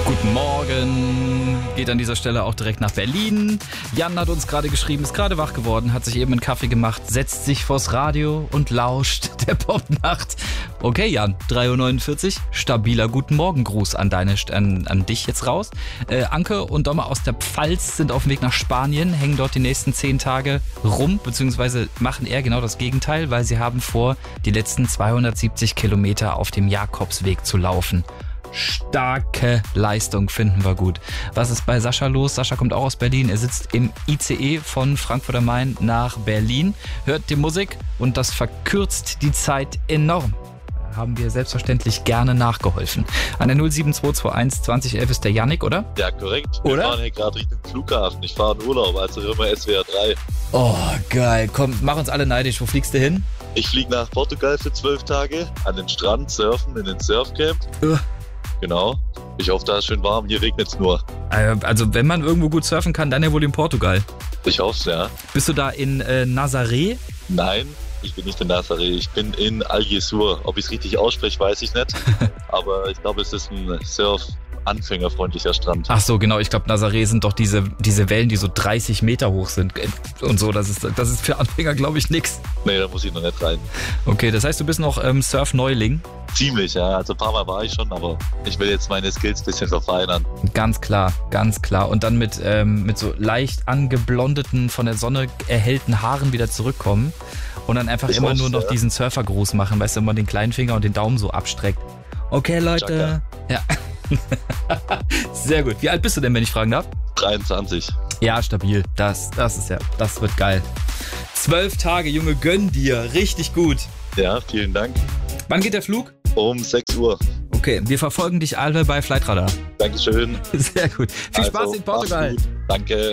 Guten Morgen. Geht an dieser Stelle auch direkt nach Berlin. Jan hat uns gerade geschrieben, ist gerade wach geworden, hat sich eben einen Kaffee gemacht, setzt sich vors Radio und lauscht der Popnacht. Okay, Jan, 3.49 Uhr, stabiler Guten Morgen-Gruß an dich jetzt raus. Anke und Domme aus der Pfalz sind auf dem Weg nach Spanien, hängen dort die nächsten 10 Tage rum, beziehungsweise machen eher genau das Gegenteil, weil sie haben vor, die letzten 270 Kilometer auf dem Jakobsweg zu laufen. Starke Leistung, finden wir gut. Was ist bei Sascha los? Sascha kommt auch aus Berlin. Er sitzt im ICE von Frankfurt am Main nach Berlin, hört die Musik und das verkürzt die Zeit enorm. Haben wir selbstverständlich gerne nachgeholfen. An der 07221 2011 ist der Yannick, oder? Ja, korrekt. Oder? Wir fahren hier gerade Richtung Flughafen. Ich fahre in Urlaub, also immer SWR 3. Oh, geil. Komm, mach uns alle neidisch. Wo fliegst du hin? Ich fliege nach Portugal für 12 Tage, an den Strand surfen, in den Surfcamp. Genau. Ich hoffe, da ist schön warm. Hier regnet es nur. Also, wenn man irgendwo gut surfen kann, dann ja wohl in Portugal. Ich hoffe es, ja. Bist du da in Nazaré? Nein, ich bin nicht in Nazaré. Ich bin in Algesur. Ob ich es richtig ausspreche, weiß ich nicht. Aber ich glaube, es ist ein anfängerfreundlicher Strand. Ach so, genau. Ich glaube, Nazaré sind doch diese Wellen, die so 30 Meter hoch sind und so. Das ist für Anfänger, glaube ich, nix. Nee, da muss ich noch nicht rein. Okay, das heißt, du bist noch Surf-Neuling? Ziemlich, ja. Also ein paar Mal war ich schon, aber ich will jetzt meine Skills ein bisschen verfeinern. Ganz klar, ganz klar. Und dann mit so leicht angeblondeten, von der Sonne erhellten Haaren wieder zurückkommen und dann einfach immer nur noch diesen Surfergruß machen, weißt du, wenn man den kleinen Finger und den Daumen so abstreckt. Okay, Leute. Ja. Sehr gut. Wie alt bist du denn, wenn ich fragen darf? 23. Ja, stabil. Das wird geil. 12 Tage, Junge, gönn dir. Richtig gut. Ja, vielen Dank. Wann geht der Flug? Um 6 Uhr. Okay, wir verfolgen dich alle bei Flightradar. Dankeschön. Sehr gut. Viel Spaß in Portugal. Danke.